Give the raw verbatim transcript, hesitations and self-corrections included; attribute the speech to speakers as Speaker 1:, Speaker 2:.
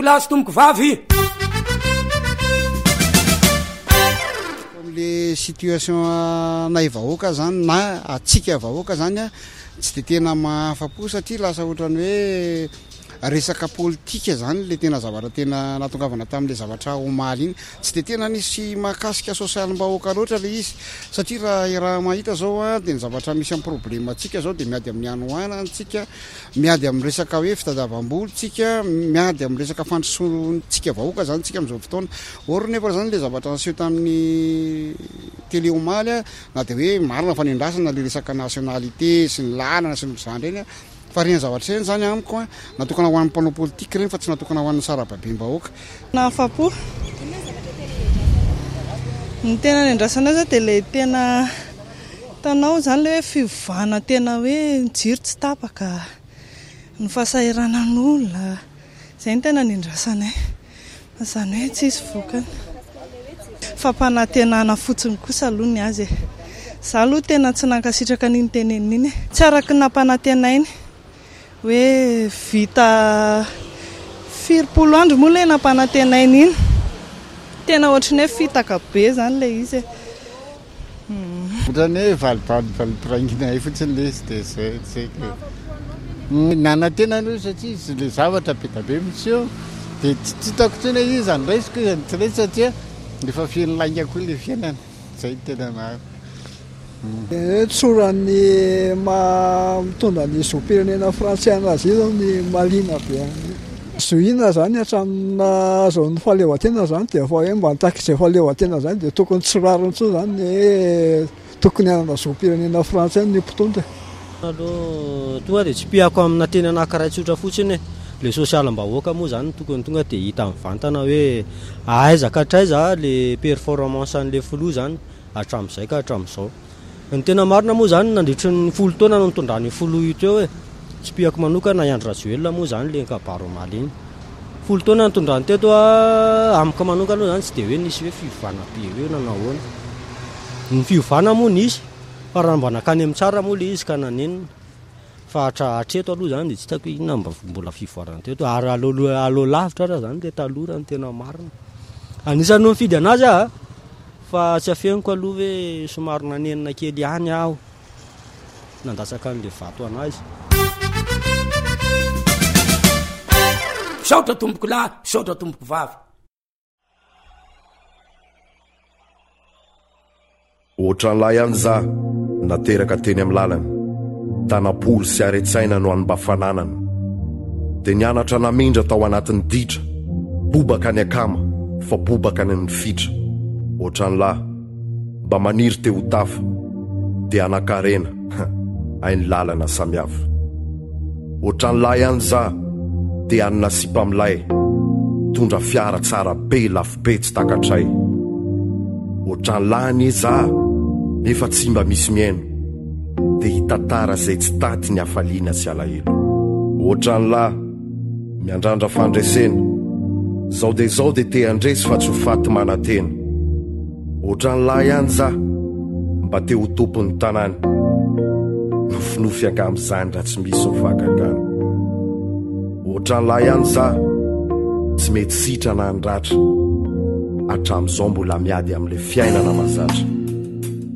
Speaker 1: lahy sy tomboko vavy.
Speaker 2: Le situation nay vahoaka zany na atsika vahoaka zany a tsy de tena mahafapo satria lasa ohatrany hoe resaka politika zany le tena zavatra tena natongavana tamin'le zavatra omaly iny tsy de tena nisy mahakasika sosialim-bahoaka loatra le izy satria raha raha mahita zao a de ny zavatra misy amin'ny problème atsika zao de miady amin'ny anoana tsika miady amin'ny resaka hoe fitadiavam-boly tsika miady amin'ny resaka fandrosoantsika vahoaka zany tsika amin'izao fotoana or nefa zany le zavatra aseho tamin'ny télé omaly a na de hoe marina fanendrasana le resaka nationalité sy ny lalana sy ny zany reny a fa reny zavatra reny zany amiko a natokana ho an'ny mpanao politika reny fa tsy natokana ho an'ny sarababem-bahoaka
Speaker 3: nahafapo ny tena nendrasana azy de le tena tanao zany le hoe fivavahana tena hoe jiro tsy tapaka ny fahasahiranan'olona zay ny tena nendrasana e zany hoe tsisy vokany fampanantenana fotsiny kosa aloha ny azy e za aloha tena tsy nankasitraka n'iny tenenina iny tsy araky nampanantenainy hoe vita firopolo andro moa le nampanantenainy iny tena ohatrany hoe fitaka be zany le izy
Speaker 2: ohatrany hoe valipalipiraingina fotsiny le izy de zay zay nanantena aloha satria izy le zavatra be da be mitsy eo de tsy hitako tsena izy zany raisiko izany tsy raisy satria efa fiainy lainga koa le fiainana zay tena maro
Speaker 4: tsorany mitondra ny zom-pirenena frantsiana azy io zao ny malina be zoina zany hatramina zao ny fahaleovan-tena zany de fa hoe mba nitakizay fahaleovan-tena zany de tokony tsirariny tso zany hoe tokony anana zom-pirenena frantsay ny mpitondra
Speaker 5: aloha tonga de tsy piako amina tena anankiray-tsotra fotsiny le sosialim-bahoaka moa zany tokony tonga de hita mivantana hoe aiza ka hatraiza le performance an'le filoha zany hatramin'izay ka hatramin'izao ny tena marina moa zany nandritry ny folo taona no nitondrany filoha io teo hoe tsy piako manokana Iandro Rajoelina moa zany le kabaro omaly iny folo taona nitondrany teto a amiko manokana aloha zany tsy de hoe nisy hoe fivavahana be hoe nanao ahoana ny fivavahana moa nisy fa raha mba nakany amin'ny tsara moa le izy ka nanenina fa hatra hatreto aloha zany de tsy hitako inona mba mbola fivoarana teto ary aloha aloha lavitra raha zany le taloha ny tena marina anisany no mifidy anazy a fa tsy afeniko aloha hoe somary nanenina kely ihany aho nandasaka an'le vato anazy
Speaker 1: saotra tomboko lahy saotra tomboko vavy
Speaker 6: ohatran'lahy ihany za nateraka teny amin'ny lalana tanapoly sy aretsaina no any mba fananana dia nianatra namindra tao anatin'ny ditra bobaka ny akama fa bobaka ny ny fitra ohatran'lahy mba maniry teo tafa dia anakarena hainy lalana samihafa ohatran'lahy ihany za dia any nasipa amilay tondra fiara tsara be lafo be tsy takatray ohatran'lahy ny za nefa tsy mba misy miaino dia hitatara zay tsy taty ny hafaliana sy alahelo ohatran'lahy miandrandra fandresena zao de zao de te andresy fa tsy ho faty manantena ohatran'lahy ihany za mba te ho tompony tanany nofinofy angam'izany raha tsy misy mivakakany ohatran'lahy ihany za tsy mety sitra na andratra hatramin'izao mbola miady amin'le fiainana mazatra